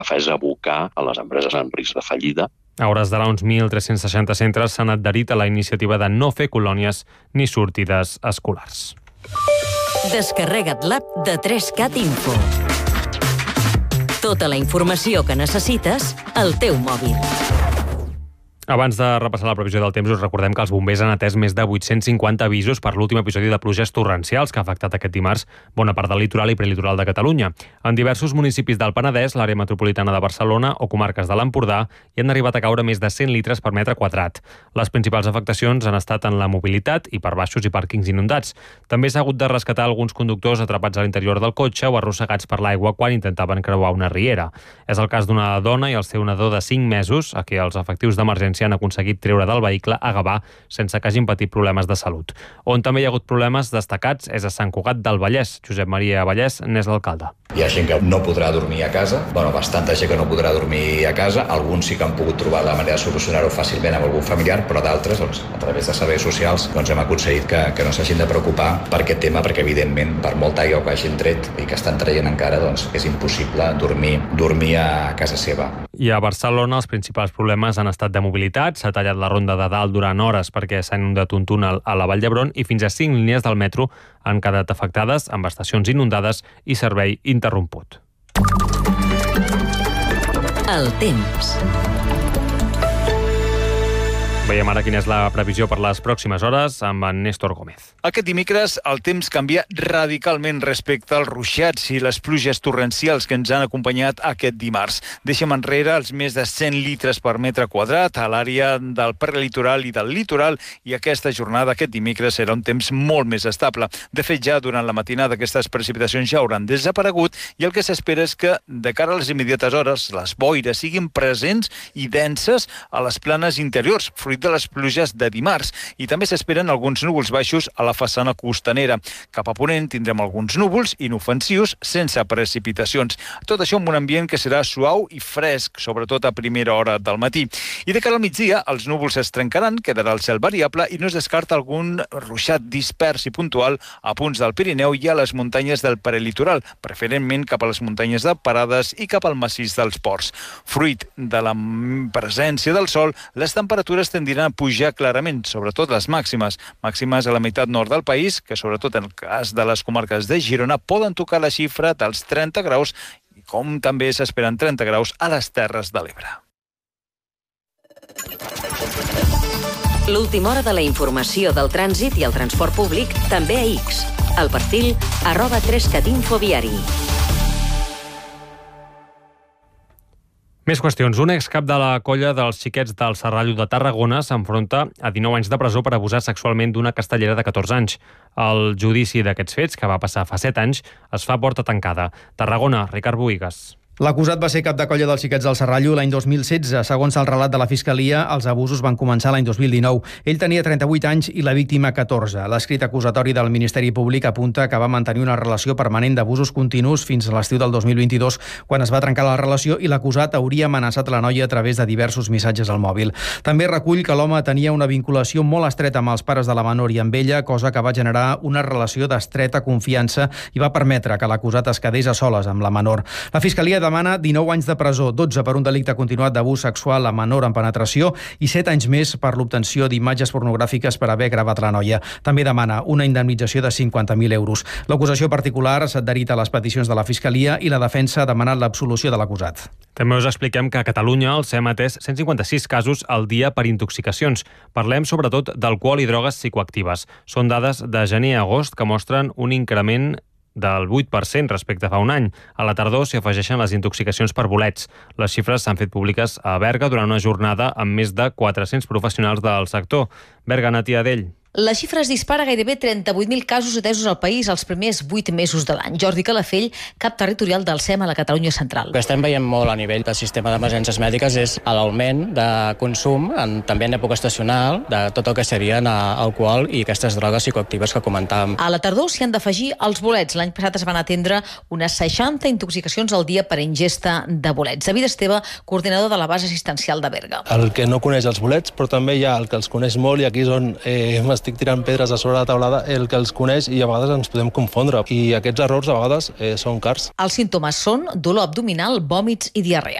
fa és abocar a les empreses en risc de fallida. A hores d'ara, uns 1.360 centres s'han adherit a la iniciativa de no fer colònies ni sortides escolars. Descarrega't l'app de 3CAT Info. Tota la informació que necessites al teu mòbil. Abans de repassar la previsió del temps, us recordem que els bombers han atès més de 850 avisos per l'últim episodi de pluges torrencials que ha afectat aquest dimarts bona part del litoral i prelitoral de Catalunya. En diversos municipis del Penedès, l'àrea metropolitana de Barcelona o comarques de l'Empordà hi han arribat a caure més de 100 litres per metre quadrat. Les principals afectacions han estat en la mobilitat i per baixos i pàrquings inundats. També s'ha hagut de rescatar alguns conductors atrapats a l'interior del cotxe o arrossegats per l'aigua quan intentaven creuar una riera. És el cas d'una dona i el seu nadó de 5 mesos a qui els efectius d'emergència han aconseguit treure del vehicle a Gavà sense que hagin patit problemes de salut. On també hi ha hagut problemes destacats és a Sant Cugat del Vallès. Josep Maria Vallès n'és l'alcalde. Hi ha gent que no podrà dormir a casa, bastanta gent que no podrà dormir a casa, alguns sí que han pogut trobar la manera de solucionar-ho fàcilment amb algun familiar, però d'altres, a través de serveis socials, hem aconseguit que no s'hagin de preocupar per aquest tema, perquè evidentment, per molta aigua que hagin tret i que estan traient encara, és impossible dormir a casa seva. I a Barcelona els principals problemes han estat de mobilitat. S'ha tallat la ronda de dalt durant hores perquè s'ha inundat un túnel a la Vall d'Hebron i fins a 5 línies del metro han quedat afectades amb estacions inundades i servei interromput. El temps. Veiem ara quina és la previsió per les pròximes hores amb en Néstor Gómez. Aquest dimecres el temps canvia radicalment respecte als ruixats i les pluges torrencials que ens han acompanyat aquest dimarts. Deixem enrere els més de 100 litres per metre quadrat a l'àrea del prelitoral i del litoral i aquesta jornada, aquest dimecres, serà un temps molt més estable. De fet, ja durant la matinada aquestes precipitacions ja hauran desaparegut i el que s'espera és que, de cara a les immediates hores, les boires siguin presents i denses a les planes interiors, fruit de les pluges de dimarts, i també s'esperen alguns núvols baixos a la façana costanera. Cap a ponent tindrem alguns núvols inofensius sense precipitacions. Tot això amb un ambient que serà suau i fresc, sobretot a primera hora del matí. I de cara al migdia, els núvols es trencaran, quedarà el cel variable i no es descarta algun ruixat dispers i puntual a punts del Pirineu i a les muntanyes del prelitoral, preferentment cap a les muntanyes de Parades i cap al massís dels Ports. Fruit de la presència del sol, les temperatures tendiran a pujar clarament, sobretot les màximes a la meitat nord del país, que sobretot en el cas de les comarques de Girona poden tocar la xifra dels 30 graus, i com també s'esperen 30 graus a les Terres de l'Ebre. L'última hora de la informació del trànsit i el transport públic també a X. El perfil @3catinfoviari. Més qüestions. Un excap de la colla dels xiquets del Serrallo de Tarragona s'enfronta a 19 anys de presó per abusar sexualment d'una castellera de 14 anys. El judici d'aquests fets, que va passar fa 7 anys, es fa a porta tancada. Tarragona, Ricard Bohigas. L'acusat va ser cap de colla dels xiquets del Serrallo l'any 2016. Segons el relat de la Fiscalia, els abusos van començar l'any 2019. Ell tenia 38 anys i la víctima 14. L'escrit acusatori del Ministeri Públic apunta que va mantenir una relació permanent d'abusos continus fins a l'estiu del 2022, quan es va trencar la relació i l'acusat hauria amenaçat la noia a través de diversos missatges al mòbil. També recull que l'home tenia una vinculació molt estreta amb els pares de la menor i amb ella, cosa que va generar una relació d'estreta confiança i va permetre que l'acusat es quedés a soles amb la menor. La Fiscalia demana 19 anys de presó, 12 per un delicte continuat d'abús sexual a menor en penetració i 7 anys més per l'obtenció d'imatges pornogràfiques per haver gravat la noia. També demana una indemnització de 50.000 euros. L'acusació particular s'ha adherit a les peticions de la Fiscalia i la defensa ha demanat l'absolució de l'acusat. També us expliquem que a Catalunya el SEM ha atès 156 casos al dia per intoxicacions. Parlem sobretot d'alcohol i drogues psicoactives. Són dades de gener a agost que mostren un increment del 8% respecte a fa un any. A la tardor s'hi afegeixen les intoxicacions per bolets. Les xifres s'han fet públiques a Berga durant una jornada amb més de 400 professionals del sector. Berga, Natia Dell. La xifra es dispara a gairebé 38.000 casos atesos al país els primers 8 mesos de l'any. Jordi Calafell, cap territorial del SEM a la Catalunya Central. El que estem veient molt a nivell del sistema d'emergències mèdiques és l'augment de consum, també en època estacional, de tot el que serien alcohol i aquestes drogues psicoactives que comentàvem. A la tardor s'hi han d'afegir els bolets. L'any passat es van atendre unes 60 intoxicacions al dia per ingesta de bolets. David Esteve, coordinador de la base assistencial de Berga. El que no coneix els bolets, però també hi ha el que els coneix molt i aquí és on estic tirant pedres a sobre la taulada el que els coneix i a vegades ens podem confondre. I aquests errors a vegades són cars. Els símptomes són dolor abdominal, vòmits i diarrea.